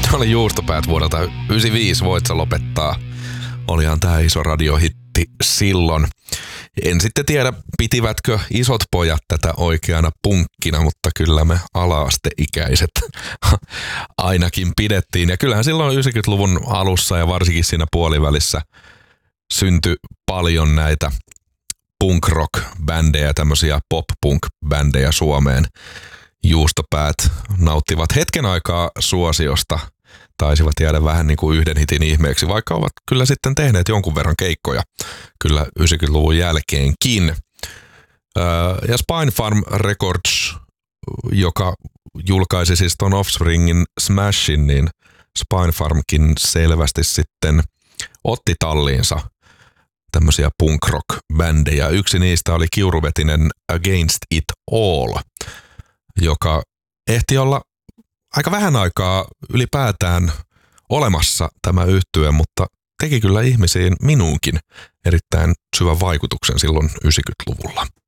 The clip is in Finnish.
Se oli Juustopäät vuodelta 1995, Voit sä lopettaa. Olihan tää iso radiohitti silloin. En sitten tiedä, pitivätkö isot pojat tätä oikeana punkkina, mutta kyllä me ala-asteikäiset ainakin pidettiin. Ja kyllähän silloin 90-luvun alussa ja varsinkin siinä puolivälissä syntyi paljon näitä punk-rock-bändejä, tämmöisiä pop-punk-bändejä Suomeen. Juustopäät nauttivat hetken aikaa suosiosta, taisivat jäädä vähän niin kuin yhden hitin ihmeeksi, vaikka ovat kyllä sitten tehneet jonkun verran keikkoja kyllä 90-luvun jälkeenkin. Ja Spinefarm Records, joka julkaisi siis ton Offspringin Smashin, niin Spinefarmkin selvästi sitten otti talliinsa tämmöisiä punk-rock-bändejä. Yksi niistä oli kiuruvetinen Against It All, joka ehti olla aika vähän aikaa ylipäätään olemassa tämä yhtye, mutta teki kyllä ihmisiin minuunkin erittäin syvän vaikutuksen silloin 90-luvulla.